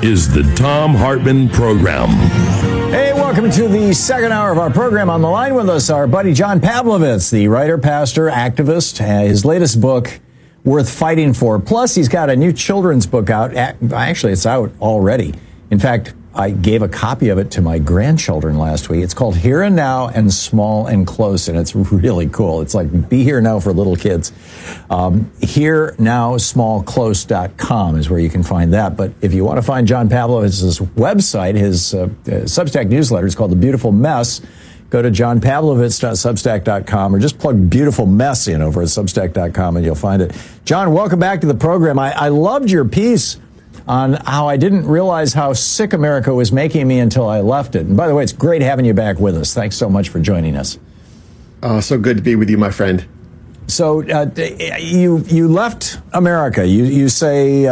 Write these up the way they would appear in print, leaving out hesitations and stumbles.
is the Thom Hartmann Program. Hey, welcome to the second hour of our program. On the line with us, our buddy John Pavlovitz, the writer, pastor, activist. His latest book, Worth Fighting For. Plus, he's got a new children's book out. Actually, it's out already. In fact, I gave a copy of it to my grandchildren last week. It's called Here and Now and Small and Close, and it's really cool. It's like Be Here Now for little kids. HereNowSmallClose.com is where you can find that. But if you want to find John Pavlovitz's website, his Substack newsletter is called The Beautiful Mess. Go to johnpavlovitz.substack.com or just plug Beautiful Mess in over at substack.com and you'll find it. John, welcome back to the program. I loved your piece on how I didn't realize how sick America was making me until I left it. And by the way, it's great having you back with us. Thanks so much for joining us. So good to be with you, my friend. So you left America. You say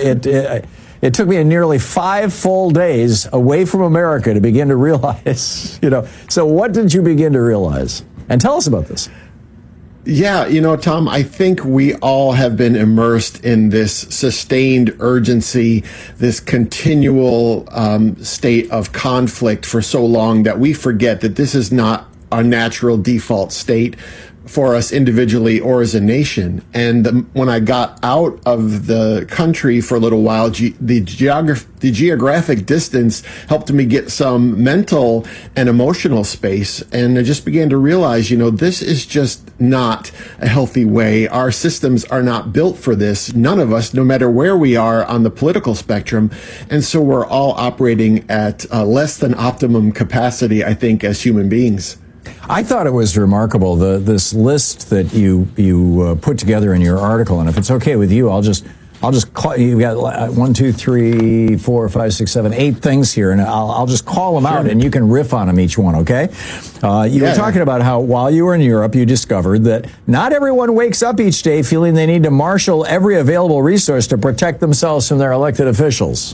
it took me nearly 5 full days away from America to begin to realize, So what did you begin to realize? And tell us about this. Yeah, Tom, I think we all have been immersed in this sustained urgency, this continual state of conflict for so long that we forget that this is not our natural default state for us individually or as a nation. And when I got out of the country for a little while, the geographic distance helped me get some mental and emotional space. And I just began to realize, this is just not a healthy way. Our systems are not built for this. None of us, no matter where we are on the political spectrum. And so we're all operating at less than optimum capacity, I think, as human beings. I thought it was remarkable, this list that you put together in your article. And if it's okay with you, I'll just call. You've got 1, 2, 3, 4, 5, 6, 7, 8 things here, and I'll just call them out, and you can riff on them each one. Okay? You were talking about how while you were in Europe, you discovered that not everyone wakes up each day feeling they need to marshal every available resource to protect themselves from their elected officials.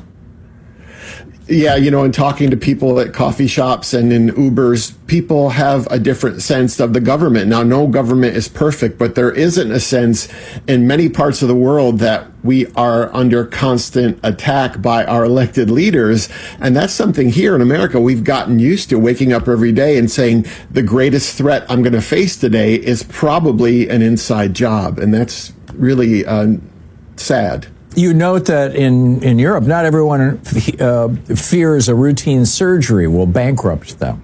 Yeah, in talking to people at coffee shops and in Ubers, people have a different sense of the government. Now, no government is perfect, but there isn't a sense in many parts of the world that we are under constant attack by our elected leaders. And that's something here in America we've gotten used to, waking up every day and saying the greatest threat I'm going to face today is probably an inside job. And that's really sad. You note that in Europe, not everyone fears a routine surgery will bankrupt them.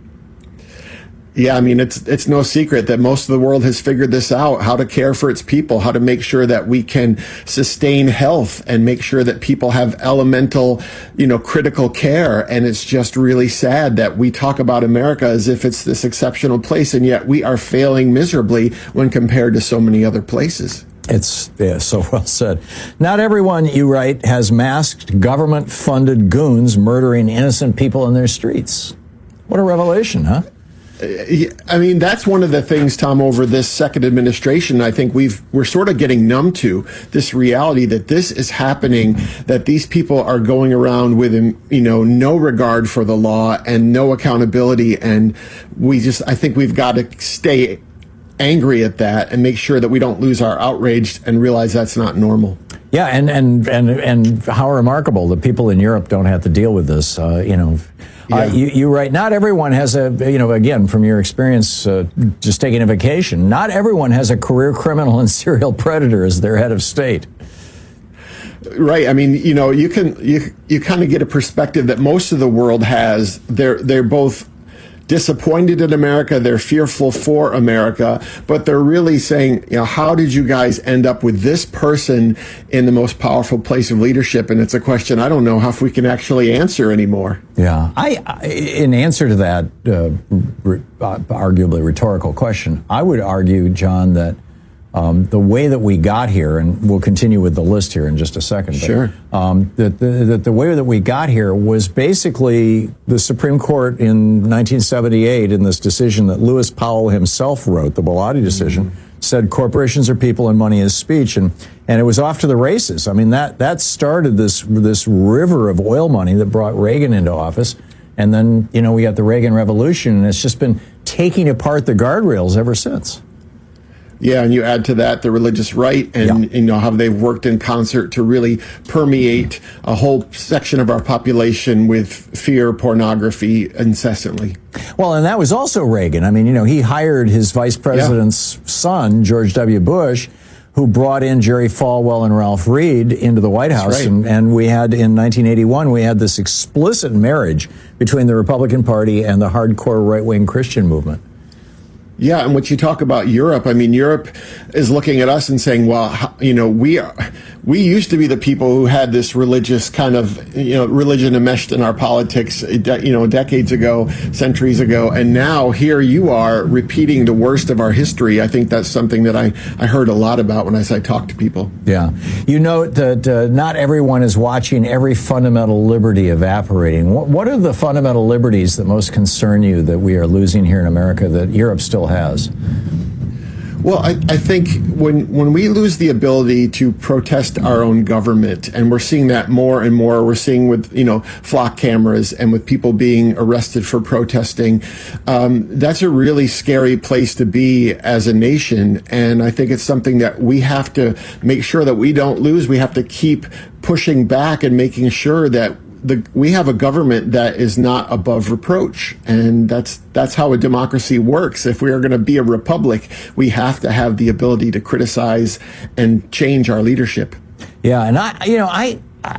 Yeah, I mean, it's no secret that most of the world has figured this out, how to care for its people, how to make sure that we can sustain health and make sure that people have elemental, critical care. And it's just really sad that we talk about America as if it's this exceptional place, and yet we are failing miserably when compared to so many other places. It's so well said. Not everyone, you write, has masked government-funded goons murdering innocent people in their streets. What a revelation, huh? I mean, that's one of the things, Tom, over this second administration, I think we're sort of getting numb to this reality that this is happening, that these people are going around with, no regard for the law and no accountability. And I think we've got to stay angry at that and make sure that we don't lose our outrage and realize that's not normal. Yeah, and how remarkable that people in Europe don't have to deal with this. You write, not everyone has again, from your experience just taking a vacation, not everyone has a career criminal and serial predator as their head of state. Right. I mean, you kind of get a perspective that most of the world has. They're both disappointed in America, they're fearful for America, but they're really saying, how did you guys end up with this person in the most powerful place of leadership? And it's a question I don't know if we can actually answer anymore. Yeah. In answer to that arguably rhetorical question, I would argue, John, that the way that we got here, and we'll continue with the list here in just a second. Sure. That the way that we got here was basically the Supreme Court in 1978 in this decision that Lewis Powell himself wrote, the Bellotti decision, said corporations are people and money is speech, and it was off to the races. I mean, that started this river of oil money that brought Reagan into office, and then we got the Reagan Revolution, and it's just been taking apart the guardrails ever since. Yeah, and you add to that the religious right, and you know how they've worked in concert to really permeate a whole section of our population with fear, pornography incessantly. Well, and that was also Reagan. I mean, you know, he hired his vice president's son, George W. Bush, who brought in Jerry Falwell and Ralph Reed into the White House. Right. And we had, in 1981, we had this explicit marriage between the Republican Party and the hardcore right-wing Christian movement. Yeah, and when you talk about Europe, I mean, Europe is looking at us and saying, well, you know, we used to be the people who had this religious kind of, you know, religion enmeshed in our politics, you know, decades ago, centuries ago, and now here you are repeating the worst of our history. I think that's something that I heard a lot about when I talk to people. Yeah. You note that not everyone is watching every fundamental liberty evaporating. What are the fundamental liberties that most concern you that we are losing here in America that Europe still has? Well, I think when we lose the ability to protest our own government, and we're seeing that more and more, we're seeing with, you know, flock cameras and with people being arrested for protesting, that's a really scary place to be as a nation. And I think it's something that we have to make sure that we don't lose. We have to keep pushing back and making sure that we have a government that is not above reproach, and that's how a democracy works. If we are going to be a republic, we have to have the ability to criticize and change our leadership. Yeah, and I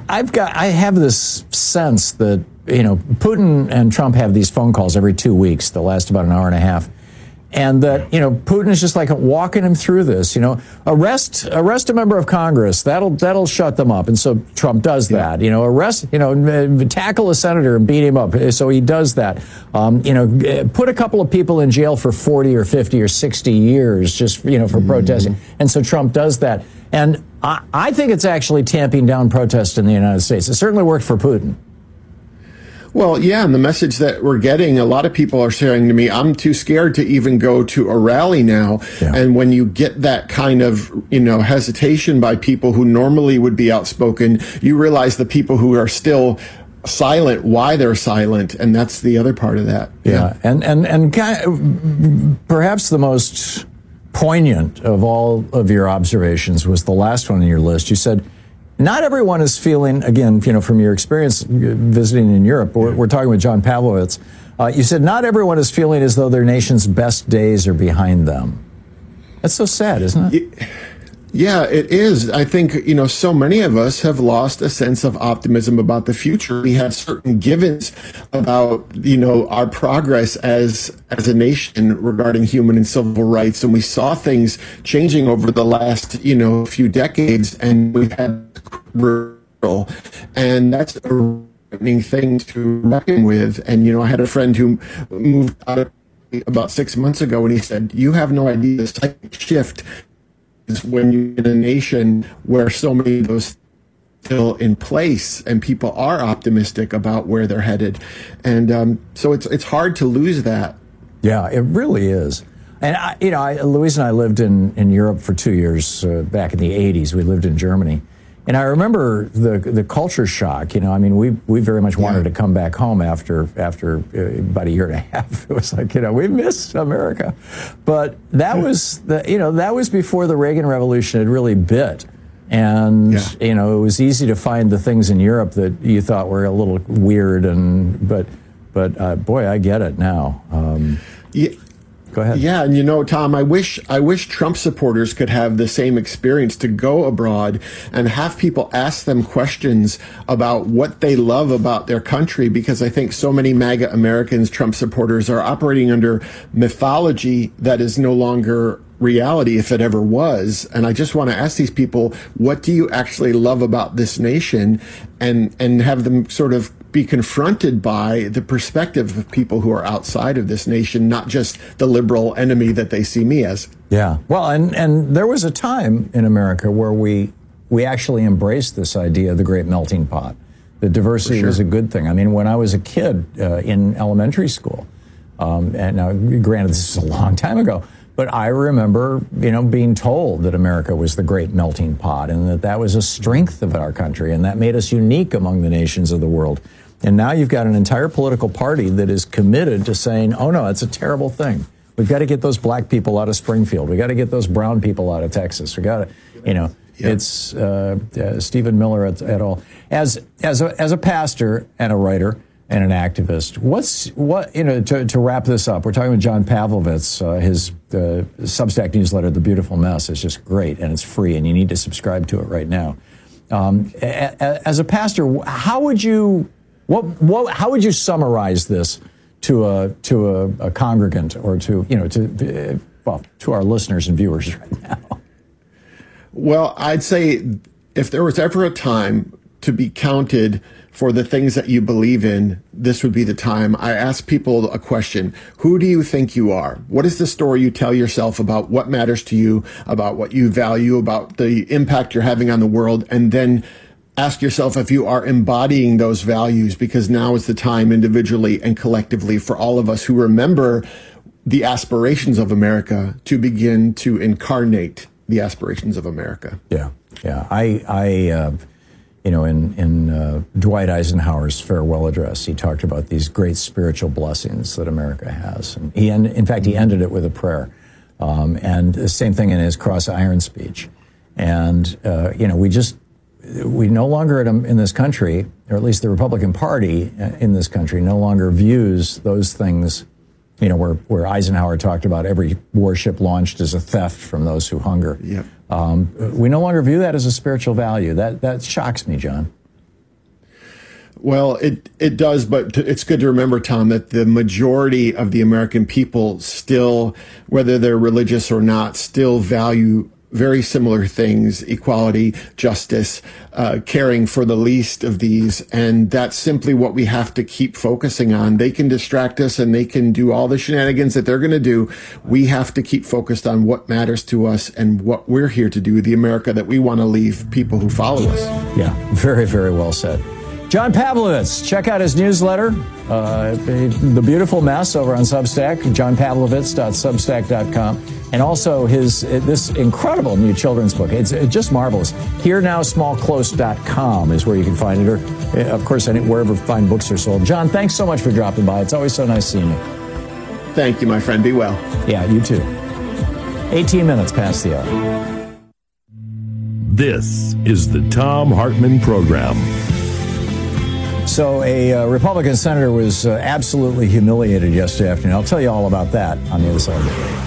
have this sense that, you know, Putin and Trump have these phone calls every 2 weeks. They'll last about an hour and a half. And that, you know, Putin is just like walking him through this, you know, arrest a member of Congress. That'll shut them up. And so Trump does that, you know, tackle a senator and beat him up. So he does that. You know, put a couple of people in jail for 40 or 50 or 60 years just, you know, for protesting. And so Trump does that. And I think it's actually tamping down protest in the United States. It certainly worked for Putin. Well, yeah, and the message that we're getting, a lot of people are saying to me, I'm too scared to even go to a rally now. Yeah. And when you get that kind of, you know, hesitation by people who normally would be outspoken, you realize the people who are still silent, why they're silent, and that's the other part of that. Yeah, and kind of, perhaps the most poignant of all of your observations was the last one on your list. You said, not everyone is feeling, again, you know, from your experience visiting in Europe, we're talking with John Pavlovitz, you said not everyone is feeling as though their nation's best days are behind them. That's so sad, isn't it? Yeah, it is. I think, you know, so many of us have lost a sense of optimism about the future. We had certain givens about, you know, our progress as a nation regarding human and civil rights. And we saw things changing over the last, you know, few decades, and we've had and that's a frightening thing to reckon with. And, you know, I had a friend who moved out about 6 months ago, and he said, you have no idea the psychic shift is when you're in a nation where so many of those still in place and people are optimistic about where they're headed. And so it's hard to lose that. Yeah, it really is. And, Louise and I lived in Europe for 2 years back in the 80s. We lived in Germany. And I remember the culture shock. You know, I mean, we very much wanted to come back home after about a year and a half. It was like, you know, we missed America, but that was that was before the Reagan Revolution had really bit, and you know, it was easy to find the things in Europe that you thought were a little weird, but boy, I get it now. Go ahead. Yeah, and you know, Tom, I wish Trump supporters could have the same experience, to go abroad and have people ask them questions about what they love about their country, because I think so many MAGA Americans, Trump supporters, are operating under mythology that is no longer reality, if it ever was. And I just want to ask these people, what do you actually love about this nation, and have them sort of be confronted by the perspective of people who are outside of this nation, not just the liberal enemy that they see me as. Yeah. Well, and there was a time in America where we actually embraced this idea of the great melting pot. The diversity was a good thing. I mean, when I was a kid in elementary school, and now, granted, this is a long time ago, but I remember, you know, being told that America was the great melting pot, and that was a strength of our country, and that made us unique among the nations of the world. And now you've got an entire political party that is committed to saying, oh no, it's a terrible thing. We've got to get those black people out of Springfield. We got to get those brown people out of Texas. We got to, it's Stephen Miller et al. As a pastor and a writer and an activist, to wrap this up, we're talking with John Pavlovitz. His Substack newsletter, The Beautiful Mess, is just great, and it's free, and you need to subscribe to it right now. As a pastor, how would you summarize this to a congregant, or to our listeners and viewers right now? Well, I'd say if there was ever a time to be counted for the things that you believe in, this would be the time. I ask people a question. Who do you think you are? What is the story you tell yourself about what matters to you, about what you value, about the impact you're having on the world? And then ask yourself if you are embodying those values, because now is the time, individually and collectively, for all of us who remember the aspirations of America to begin to incarnate the aspirations of America. Yeah. In Dwight Eisenhower's farewell address, he talked about these great spiritual blessings that America has. And he ended it with a prayer. And the same thing in his cross iron speech. And, we no longer in this country, or at least the Republican Party in this country, no longer views those things, where Eisenhower talked about every warship launched as a theft from those who hunger. Yep. We no longer view that as a spiritual value. That shocks me, John. Well, it does, but it's good to remember, Tom, that the majority of the American people still, whether they're religious or not, still value very similar things: equality, justice, caring for the least of these. And that's simply what we have to keep focusing on. They can distract us and they can do all the shenanigans that they're going to do. We have to keep focused on what matters to us and what we're here to do, the America that we want to leave people who follow us. Yeah, very, very well said. John Pavlovitz, check out his newsletter, The Beautiful Mess, over on Substack, johnpavlovitz.substack.com, and also this incredible new children's book. It's just marvelous. HereNowSmallClose.com is where you can find it, or, of course, wherever fine books are sold. John, thanks so much for dropping by. It's always so nice seeing you. Thank you, my friend. Be well. Yeah, you too. 18 minutes past the hour. This is the Thom Hartmann Program. So a Republican senator was absolutely humiliated yesterday afternoon. I'll tell you all about that on the other side of the break.